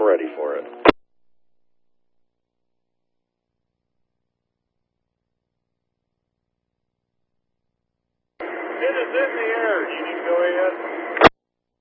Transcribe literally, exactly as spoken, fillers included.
ready for it. It is in the air. You need to go ahead.